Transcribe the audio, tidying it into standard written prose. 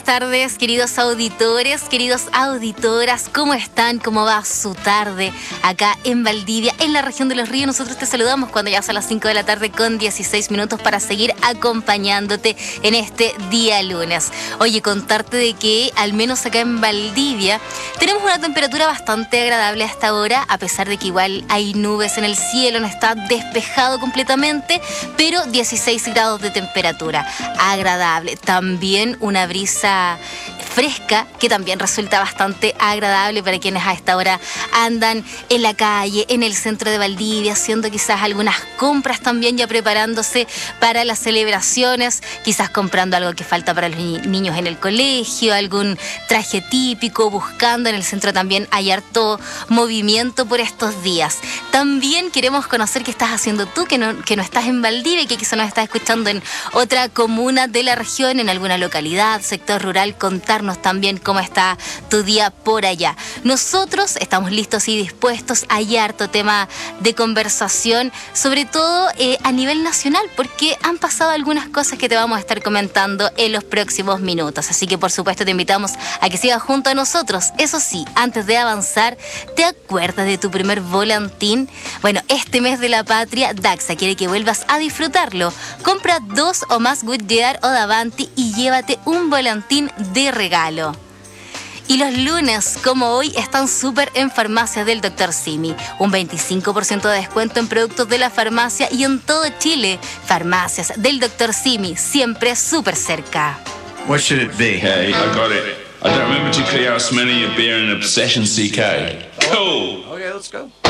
buenas tardes, queridos auditores, queridos auditoras. ¿Cómo están? ¿Cómo va su tarde acá en Valdivia, en la región de Los Ríos? Nosotros te saludamos cuando ya son las 5 de la tarde con 16 minutos para seguir acompañándote en este día lunes. Oye, contarte de que al menos acá en Valdivia tenemos una temperatura bastante agradable hasta ahora, a pesar de que igual hay nubes en el cielo, no está despejado completamente, pero 16 grados de temperatura. Agradable. También una brisa fresca que también resulta bastante agradable para quienes a esta hora andan en la calle, en el centro de Valdivia, haciendo quizás algunas compras también, ya preparándose para las celebraciones, quizás comprando algo que falta para los niños en el colegio, algún traje típico, buscando. En el centro también hay harto movimiento por estos días. También queremos conocer qué estás haciendo tú, que no estás en Valdivia y que quizás nos estás escuchando en otra comuna de la región, en alguna localidad, sector rural. Contarnos también cómo está tu día por allá. Nosotros estamos listos y dispuestos. Hay harto tema de conversación, sobre todo a nivel nacional, porque han pasado algunas cosas que te vamos a estar comentando en los próximos minutos. Así que por supuesto te invitamos a que sigas junto a nosotros. Eso sí, antes de avanzar, ¿te acuerdas de tu primer volantín? Bueno, este mes de la patria, Daxa quiere que vuelvas a disfrutarlo. Compra 2 o más Goodyear o Davanti y llévate un volantín de regalo. Y los lunes, como hoy, están súper en Farmacias del Dr. Simi. Un 25% de descuento en productos de la farmacia y en todo Chile. Farmacias del Dr. Simi, siempre súper cerca. What should it be? Hey, I got it. I don't remember too clear how smelly a beer and obsession, CK. Cool. Okay, let's go.